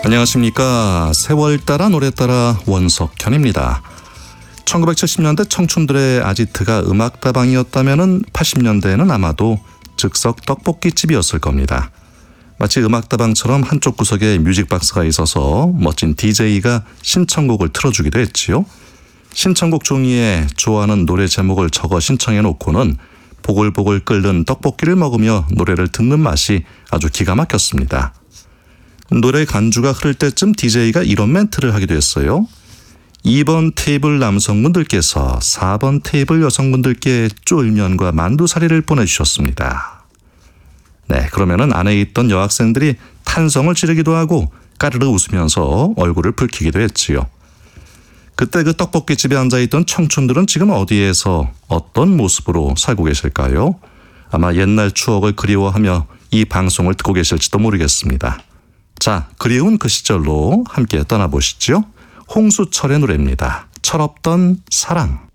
안녕하십니까. 세월 따라 노래 따라 원석현입니다. 1970년대 청춘들의 아지트가 음악다방이었다면 80년대에는 아마도 즉석 떡볶이집이었을 겁니다. 마치 음악다방처럼 한쪽 구석에 뮤직박스가 있어서 멋진 DJ가 신청곡을 틀어주기도 했지요. 신청곡 종이에 좋아하는 노래 제목을 적어 신청해 놓고는 보글보글 끓는 떡볶이를 먹으며 노래를 듣는 맛이 아주 기가 막혔습니다. 노래 간주가 흐를 때쯤 DJ가 이런 멘트를 하기도 했어요. 2번 테이블 남성분들께서 4번 테이블 여성분들께 쫄면과 만두사리를 보내주셨습니다. 네, 그러면은 안에 있던 여학생들이 탄성을 지르기도 하고 까르르 웃으면서 얼굴을 붉히기도 했지요. 그때 그 떡볶이집에 앉아있던 청춘들은 지금 어디에서 어떤 모습으로 살고 계실까요? 아마 옛날 추억을 그리워하며 이 방송을 듣고 계실지도 모르겠습니다. 자, 그리운 그 시절로 함께 떠나보시죠. 홍수철의 노래입니다. 철없던 사랑.